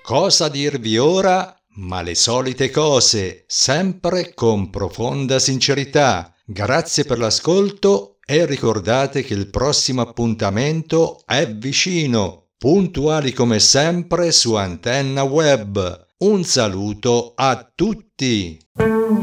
Cosa dirvi ora? Ma le solite cose, sempre con profonda sincerità. Grazie per l'ascolto e ricordate che il prossimo appuntamento è vicino, puntuali come sempre su Antenna Web. Un saluto a tutti!